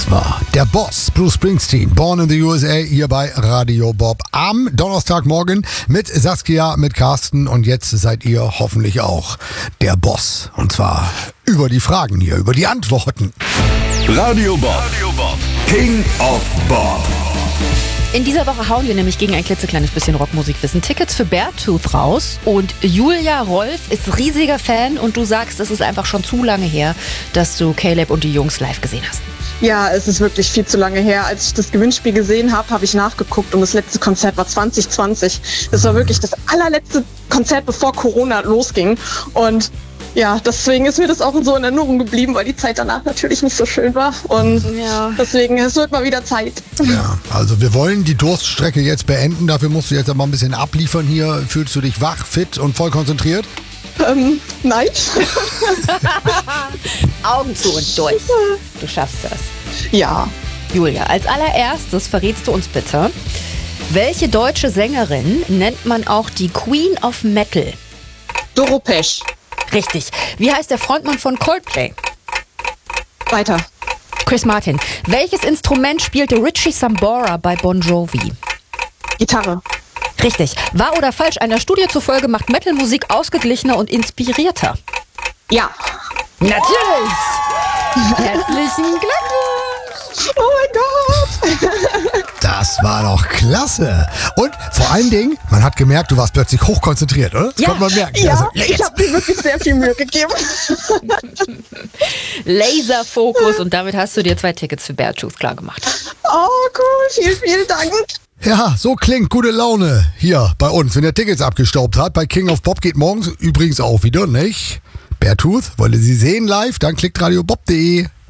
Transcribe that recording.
Das war der Boss, Bruce Springsteen, Born in the USA, hier bei Radio Bob am Donnerstagmorgen mit Saskia, mit Carsten und jetzt seid ihr hoffentlich auch der Boss. Und zwar über die Fragen hier, über die Antworten. Radio Bob, King of Bob. In dieser Woche hauen wir nämlich gegen ein klitzekleines bisschen Rockmusikwissen Tickets für Beartooth raus. Und Julia Rolf ist riesiger Fan und du sagst, es ist einfach schon zu lange her, dass du Caleb und die Jungs live gesehen hast. Ja, es ist wirklich viel zu lange her. Als ich das Gewinnspiel gesehen habe, habe ich nachgeguckt und das letzte Konzert war 2020. Das war wirklich das allerletzte Konzert, bevor Corona losging. Und ja, deswegen ist mir das auch so in Erinnerung geblieben, weil die Zeit danach natürlich nicht so schön war. Und deswegen, es wird mal wieder Zeit. Ja, also wir wollen die Durststrecke jetzt beenden. Dafür musst du jetzt aber ein bisschen abliefern hier. Fühlst du dich wach, fit und voll konzentriert? Nein. Augen zu und durch. Du schaffst das. Ja. Julia, als allererstes verrätst du uns bitte, welche deutsche Sängerin nennt man auch die Queen of Metal? Doro Pesch. Richtig. Wie heißt der Frontmann von Coldplay? Weiter. Chris Martin. Welches Instrument spielte Richie Sambora bei Bon Jovi? Gitarre. Richtig. Wahr oder falsch? Einer Studie zufolge macht Metal-Musik ausgeglichener und inspirierter. Ja. Natürlich. Herzlichen Glückwunsch. Oh mein Gott. Das war doch klasse. Und vor allen Dingen, man hat gemerkt, du warst plötzlich hochkonzentriert, oder? Das konnte man merken. Ja, Also, ich habe mir wirklich sehr viel Mühe gegeben. Laserfokus und damit hast du dir 2 Tickets für Beartooth klar gemacht. Oh, cool. Vielen, vielen Dank. ja, so klingt gute Laune hier bei uns, wenn der Tickets abgestaubt hat. Bei King of Bob geht morgens übrigens auch wieder, nicht? Beartooth, wollt ihr sie sehen live? Dann klickt radiobob.de.